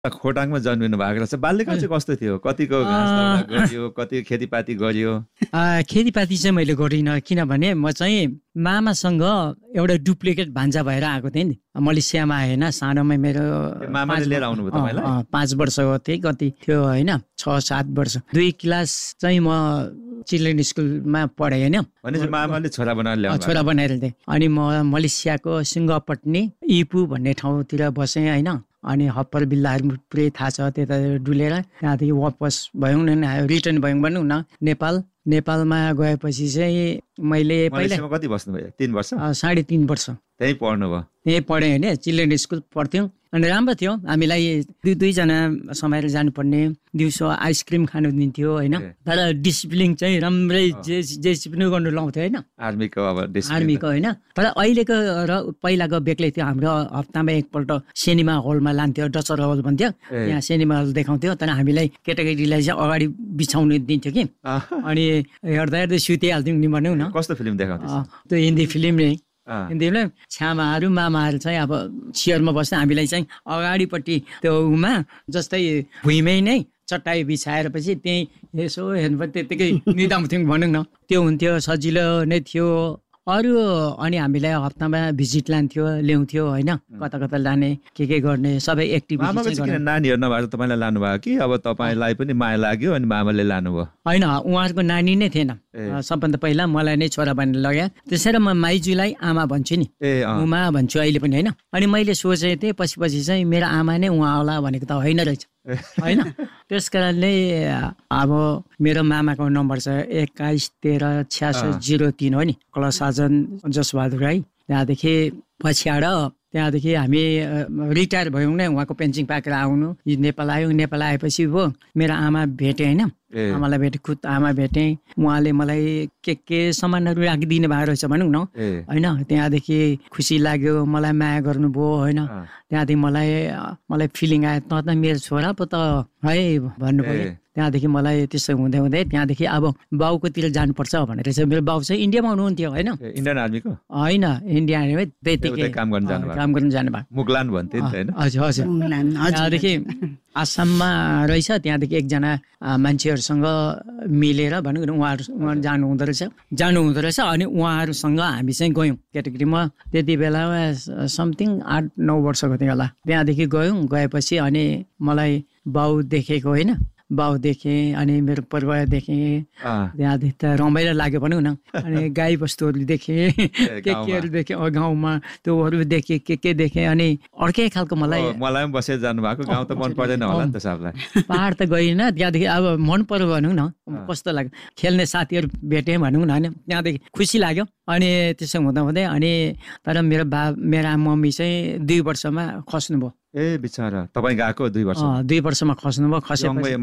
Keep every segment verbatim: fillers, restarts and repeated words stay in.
खोटाङमा जन्मिनु भएको रहेछ। बाल्यकाल चाहिँ कस्तो थियो? कतिको घाँस दाउरा गरियो, कति खेतीपाती गरियो? खेतीपाती चाहिँ मैले गरिनँ, किनभने म चाहिँ मामासँग एउटा डुप्लिकेट भान्जा भएर आएको थिएँ नि। मलेसियामा आएन, सानोमै मेरो मामाले लिएर आउनुभयो तपाईँलाई? पाँच वर्षको थिएँ, कति थियो होइन, छ सात वर्ष। दुई क्लास चाहिँ म चिल्ड्रेन स्कुलमा पढेँ होइन। भनेपछि मामाले छोरा बनाएर ल्याउनु? छोरा बनाएर थिएँ। अनि म मलेसियाको सिङ्गापट्टनी इपु भन्ने ठाउँतिर बसेँ होइन। अनि हप्पर बिल्लाहरू पुरै थाहा छ, त्यता डुलेर त्यहाँदेखि वापस भयौँ न, रिटर्न भयौँ भनौँ न नेपाल। नेपालमा गएपछि चाहिँ मैले पहिला कति बस्नुभयो? तिन वर्ष? साढे तिन वर्ष त्यहीँ पढ्नुभयो? त्यहीँ पढेँ होइन, चिल्ड्रेन स्कुल पढ्थ्यौँ। अनि राम्रो थियो, हामीलाई दुई दुईजना समाएर जानुपर्ने, दिउँसो आइसक्रिम खानु दिन्थ्यो होइन। तर डिसिप्लिन चाहिँ राम्रै जे जे पनि गर्नु लाउँथ्यो होइन, आर्मीको अब आर्मीको होइन। तर अहिलेको र पहिलाको बेग्लै थियो। हाम्रो हप्तामा एकपल्ट सिनेमा हलमा लान्थ्यो, डचर हल भन्थ्यो, त्यहाँ सिनेमा हल देखाउँथ्यो। तर हामीलाई केटाकेटीलाई चाहिँ अगाडि बिछाउनु दिन्थ्यो कि, अनि हेर्दा हेर्दै सुतिहाल्थ्यौँ नि भनौँ न। कस्तो फिल्म देखाउँथ्यो? त्यो हिन्दी फिल्म नै। हिन्दी फिल्म छ्यामाहरू मामाहरू चाहिँ अब चेयरमा बस्दा हामीलाई चाहिँ अगाडिपट्टि त्यो उमा जस्तै भुइँमै नै चट्टाई बिछाएर पछि त्यहीँ यसो हेर्नु त्यत्तिकै निदाउँथ्यौँ भनौँ न। त्यो हुन्थ्यो, सजिलो नै थियो। अरू अनि हामीलाई हप्तामा भिजिट लान्थ्यो, ल्याउँथ्यो होइन, कता कता लाने, के के गर्ने, सबै एक्टिभिटी। नानीहरू नभएर तपाईँलाई लानुभयो कि अब तपाईँलाई पनि माया लाग्यो अनि मामाले लानुभयो? होइन, उहाँहरूको नानी नै थिएन। सबभन्दा पहिला मलाई नै छोरा भनेर लग्यो। त्यसैले म माइजूलाई आमा भन्छु नि, उमा भन्छु अहिले पनि होइन। अनि मैले सोचेको थिएँ पछि पछि चाहिँ मेरो आमा नै उहाँ होला भनेको त होइन रहेछ होइन। त्यस कारणले अब मेरो मामाको नम्बर छ एक्काइस तेह्र छ्यासठ जिरो तिन हो नि, क्लस साजन जसबहादुर राई। त्यहाँदेखि पछाड त्यहाँदेखि हामी रिटायर भयौँ नै, उहाँको पेन्सन पाकेर आउनु नेपाल आयौँ। नेपाल आएपछि हो मेरो आमा भेटेँ होइन, आमालाई भेटेँ, खुद आमा भेटेँ। उहाँले मलाई के के सामानहरू राखिदिनु भएको रहेछ भनौँ न होइन। त्यहाँदेखि खुसी लाग्यो, मलाई माया गर्नुभयो होइन। त्यहाँदेखि मलाई मलाई फिलिङ आयो, त त मेरो छोरा पो त है भन्नुभयो। त्यहाँदेखि मलाई त्यसो हुँदै हुँदै त्यहाँदेखि अब बाउकोतिर जानुपर्छ भनेर चाहिँ, मेरो बाउ चाहिँ इन्डियामा हुनुहुन्थ्यो होइन। इन्डियन आर्मीको होइन, इन्डिया आर्मी त्यतिकै काम गर्न जानुभयो? काम गर्न जानुभयो, मुगलान भन्थे नि होइन? हजुर हजुर। त्यहाँदेखि आसाममा रहेछ, त्यहाँदेखि एकजना मान्छेहरूसँग मिलेर भनौँ न उहाँहरू उहाँ जानु हुँदो रहेछ जानु हुँदो रहेछ अनि उहाँहरूसँग हामी चाहिँ गयौँ केटाकेटीमा। त्यति बेला समथिङ आठ नौ वर्षको थियो होला। त्यहाँदेखि गयौँ, गएपछि अनि मलाई बाउ देखेको होइन, बाउ देखेँ अनि मेरो परिवार देखेँ। त्यहाँदेखि त रमाइलो लाग्यो भनौँ न। अनि गाई बस्तुहरू देखेँ, के केहरू देखेँ गाउँमा, त्योहरू देखेँ, के के देखेँ। अनि अर्कै खालको मलाई मलाई पनि बसेर जानुभएको गाउँ त मन पर्दैन होला नि त सबलाई? पहाड त गइनँ, त्यहाँदेखि अब मन पर्यो भनौँ न, कस्तो लाग्यो, खेल्ने साथीहरू भेटेँ भनौँ न होइन। त्यहाँदेखि खुसी लाग्यो। अनि त्यसो हुँदा हुँदै अनि तर मेरो बा मेरा मम्मी चाहिँ दुई वर्षमा खस्नुभयो। ए बिचारा, तपाईँ गएको दुई वर्ष? दुई वर्षमा खस्नुभयो। खसेपछि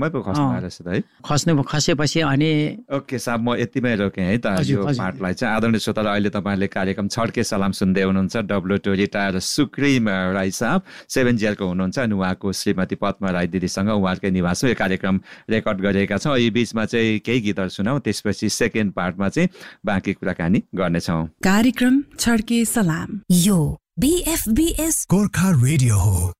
खस्नुभयो खसेपछि अनि ओके साहब, म यतिमै रोकेँ है त यो पार्टलाई चाहिँ। आदरणीय श्रोताहरू, अहिले तपाईँले कार्यक्रम छड्के सलाम सुन्दै हुनुहुन्छ। डब्लु टू रिटायर सुक्रिम राई साहब सेभेन जियरको हुनुहुन्छ अनि उहाँको श्रीमती पद्मा राई दिदीसँग उहाँकै निवासमा यो कार्यक्रम रेकर्ड गरिएका छौँ। यो बिचमा चाहिँ केही गीतहरू सुनाऊ, त्यसपछि सेकेन्ड पार्टमा चाहिँ बाँकी कुराकानी गर्नेछौँ। कार्यक्रम छड्के सलाम यो बीएफबीएस गोर्खा रेडियो हो।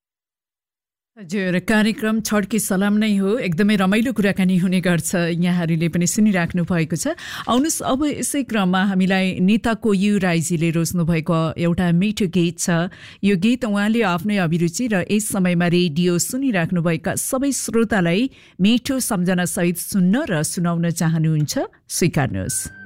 हजुर, कार्यक्रम छड्के सलाम नै हो। एकदमै रमाइलो कुराकानी हुने गर्छ, यहाँहरूले पनि सुनिराख्नु भएको छ। आउनुहोस्, अब यसै क्रममा हामीलाई निता कोयु राईजीले रोज्नु भएको एउटा मिठो गीत छ। यो गीत उहाँले आफ्नै अभिरुचि र यस समयमा रेडियो सुनिराख्नुभएका सबै श्रोतालाई मिठो सम्झना सहित सुन्न र सुनाउन चाहनुहुन्छ, स्वीकार्नुहोस्।